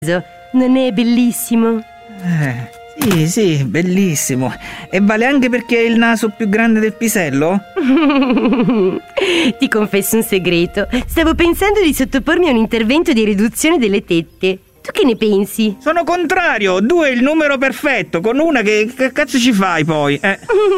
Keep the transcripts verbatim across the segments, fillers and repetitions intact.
Non è bellissimo? Eh, sì, sì, bellissimo. E vale anche perché hai il naso più grande del pisello? Ti confesso un segreto. Stavo pensando di sottopormi a un intervento di riduzione delle tette. Tu che ne pensi? Sono contrario, due è il numero perfetto, con una che, che cazzo ci fai poi? Eh.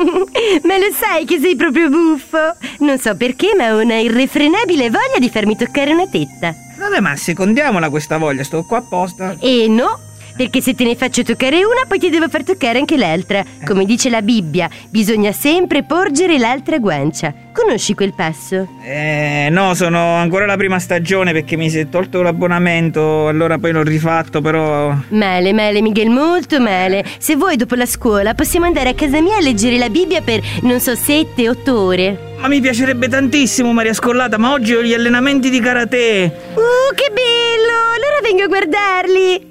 Ma lo sai che sei proprio buffo? Non so perché, ma ho una irrefrenabile voglia di farmi toccare una tetta. Vabbè, ma secondiamola questa voglia, sto qua apposta. E no, perché se te ne faccio toccare una, poi ti devo far toccare anche l'altra. Come dice la Bibbia, bisogna sempre porgere l'altra guancia. Conosci quel passo? Eh, no, sono ancora la prima stagione perché mi si è tolto l'abbonamento, allora poi l'ho rifatto, però... Male, male, Miguel, molto male. Se vuoi, dopo la scuola, possiamo andare a casa mia a leggere la Bibbia per, non so, sette, otto ore. Ma mi piacerebbe tantissimo, Maria Scollata, ma oggi ho gli allenamenti di karate. Uh, che bello! Allora vengo a guardarli.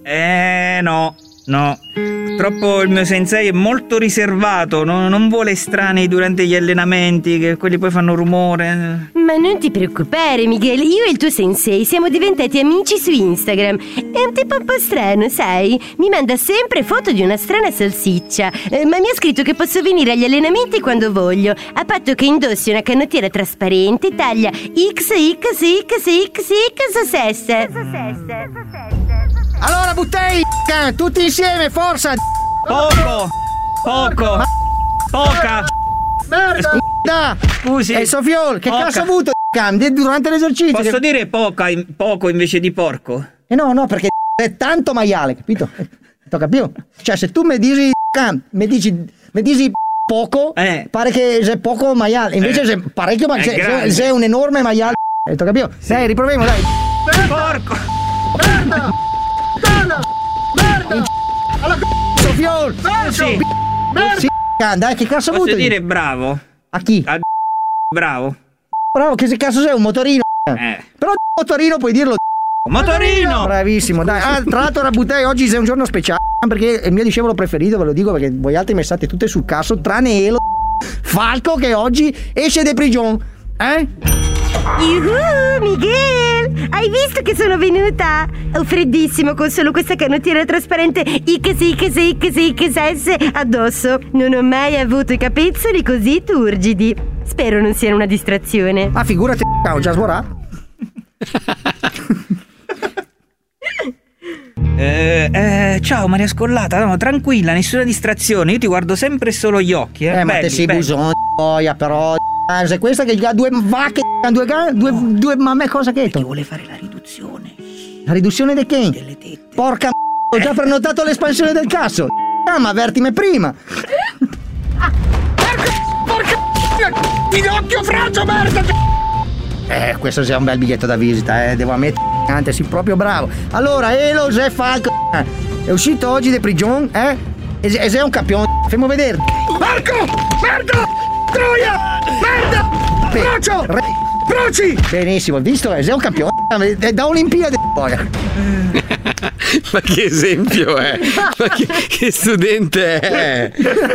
Eh, no, no. Purtroppo il mio sensei è molto riservato, no, non vuole estranei durante gli allenamenti, che quelli poi fanno rumore. Ma non ti preoccupare, Miguel, io e il tuo sensei siamo diventati amici su Instagram. È un tipo un po' strano, sai? Mi manda sempre foto di una strana salsiccia, eh, ma mi ha scritto che posso venire agli allenamenti quando voglio, a patto che indossi una canottiera trasparente taglia X X X X X S. Allora buttei, tutti insieme, forza! Poco! Poco! Ma... Poca! Merda! Da! Scusi! Ehi Sofiol, che poca. cazzo ho avuto durante l'esercizio? Posso che... dire poca, poco invece di porco? Eh no, no, perché è tanto maiale, capito? Tocca più. Cioè, se tu mi dici, mi dici, mi dici poco, eh. pare che sei poco maiale. Invece eh. sei parecchio maiale, sei, sei un enorme maiale. Eh, tocca più. Sì. Dai, riproviamo, dai. Porco! Merda! Merda! Merda! Alla c***o, Sofiol! Sì. Sì, dai, che cazzo ho Posso avuto? dire bravo? A chi? A bravo. Bravo, che cazzo sei? Un motorino? Eh. Però motorino puoi dirlo. Motorino! Bravissimo, dai. Ah, tra l'altro Rabutei, oggi sei un giorno speciale perché è il mio discepolo preferito, ve lo dico perché voi altri mi state tutte sul cazzo, tranne Elo Falco che oggi esce de prigione. Eh? Yuhu, Miguel! Hai visto che sono venuta? Ho freddissimo con solo questa canottiera trasparente X X X X S addosso. Non ho mai avuto i capezzoli così turgidi. Spero non siano una distrazione. Ah, figurati, ho già svorato. eh, eh, ciao Maria Scollata, no, tranquilla, nessuna distrazione. Io ti guardo sempre solo gli occhi. Eh, eh ma belli, te sei belli. busone, boia, però. Se questa che ha due vacche, due gare, due, due mamme, cosa che è? Perché vuole fare la riduzione. La riduzione di che? Delle tette. Porca m***, ho già prenotato l'espansione del cazzo. Ah, ma avvertime prima. Porca porca Pinocchio fragio, merda. Eh, questo sia un bel biglietto da visita, eh. Devo ammettere, anzi, sei proprio bravo. Allora, Elo Zé Falco è uscito oggi di prigione, eh? E, e sei un campione. Fammi vedere. Marco! Merda! Troia! Merda! Procio! Re... Proci! Benissimo, visto? Sei un campione da Olimpiadi. Ma che esempio è? Ma che, che studente è?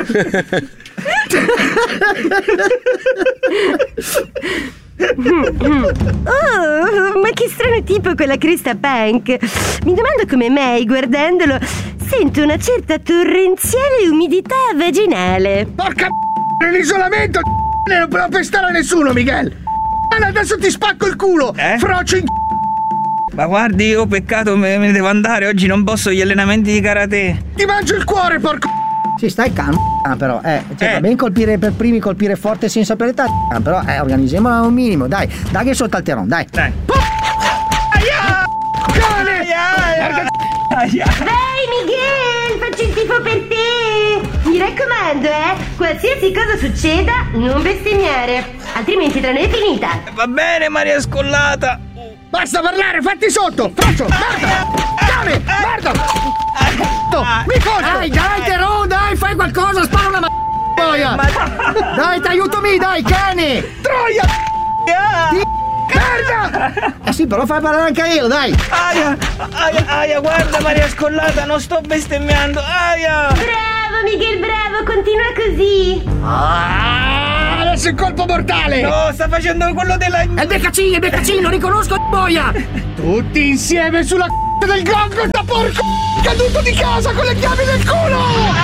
Oh, ma che strano tipo quella cresta punk. Mi domando come mai, guardandolo, sento una certa torrenziale umidità vaginale. Porca m***a, nell'isolamento non può pestare a nessuno, Miguel. Adesso ti spacco il culo, eh? Frocio in... Ma guardi, io peccato, me ne devo andare. Oggi non posso gli allenamenti di karate. Ti mangio il cuore, porco. Sì, stai calmo, però, eh, cioè, eh. va bene colpire per primi, colpire forte senza pietà, però, eh, organizziamola un minimo, dai, dai che sotto al terrone, dai. Dai. Aia! Cane! Aia! Aia! Dai, Miguel, faccio il tifo per te. Mi raccomando, eh, qualsiasi cosa succeda, non bestemmiare, altrimenti tra noi è finita. Va bene, Maria Scollata. Basta parlare, fatti sotto! Faccio! Merda! Cane! Merda! Mi colgo! Dai, dai, Terò, dai, fai qualcosa, spara una m***a boia! Dai, ti aiuto me, dai, cane! Troia! Di merda! Eh sì, però fai parlare anche io, dai! Aia! Aia, aia, guarda Maria Scollata, non sto bestemmiando! Aia! Bravo, Miguel, bravo, continua così! Ah, adesso il colpo mortale! No, sta facendo quello della... È il beccacino, il beccacino, riconosco boia! Tutti insieme sulla del gong da porco caduto di casa con le chiavi nel culo!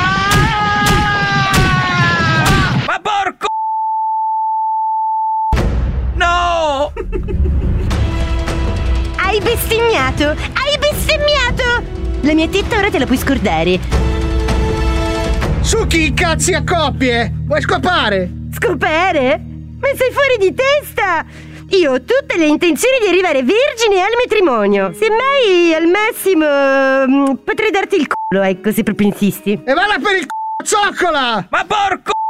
Ma porco! No! Hai bestemmiato! Hai bestemmiato! La mia tetta ora te la puoi scordare. Su chi cazzi a coppie? Vuoi scopare? Scopare? Ma sei fuori di testa! Io ho tutte le intenzioni di arrivare vergine al matrimonio. Semmai al massimo mm, potrei darti il culo, ecco, se proprio insisti. E vada per il c***o, zoccola! Ma porco!